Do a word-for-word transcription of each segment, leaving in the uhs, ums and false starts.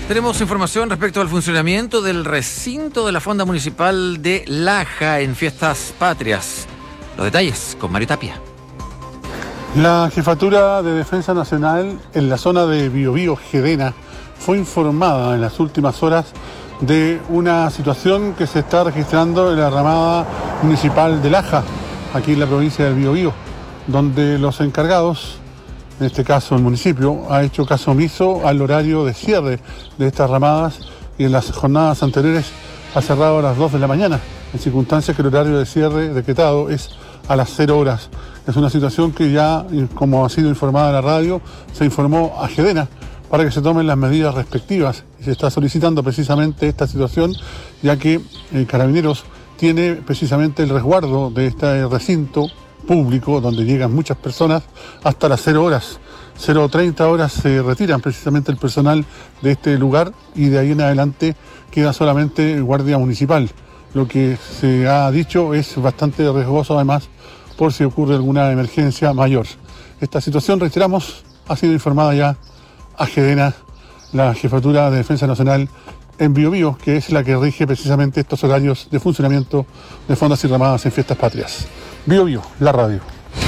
Tenemos información respecto al funcionamiento del recinto de la Fonda Municipal de Laja en Fiestas Patrias. Los detalles con Mario Tapia. La Jefatura de Defensa Nacional en la zona de Biobío, Gedena, fue informada en las últimas horas de una situación que se está registrando en la ramada municipal de Laja, aquí en la provincia del Biobío, donde los encargados, en este caso el municipio, ha hecho caso omiso al horario de cierre de estas ramadas y en las jornadas anteriores ha cerrado a las dos de la mañana, en circunstancias que el horario de cierre decretado es a las cero horas. Es una situación que ya, como ha sido informada en la radio, se informó a Gedena para que se tomen las medidas respectivas. Y se está solicitando precisamente esta situación, ya que eh, Carabineros tiene precisamente el resguardo de este recinto público donde llegan muchas personas hasta las cero horas. cero treinta horas se retiran precisamente el personal de este lugar y de ahí en adelante queda solamente guardia municipal. Lo que se ha dicho es bastante riesgoso además por si ocurre alguna emergencia mayor. Esta situación, reiteramos, ha sido informada ya a Gedena, la Jefatura de Defensa Nacional en Biobío, que es la que rige precisamente estos horarios de funcionamiento de fondas y ramadas en Fiestas Patrias. Biobío, la radio.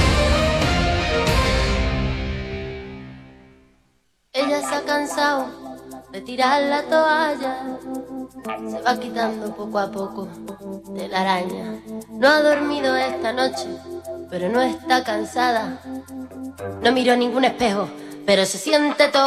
Ella se ha cansado de tirar la toalla, se va quitando poco a poco de la araña. No ha dormido esta noche, pero no está cansada. No miró ningún espejo, pero se siente todo.